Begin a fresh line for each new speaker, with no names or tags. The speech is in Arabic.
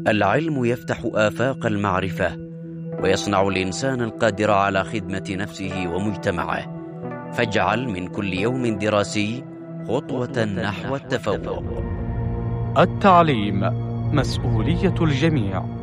العلم يفتح آفاق المعرفة ويصنع الإنسان القادر على خدمة نفسه ومجتمعه. فاجعل من كل يوم دراسي خطوة نحو التفوق.
التعليم مسؤولية الجميع.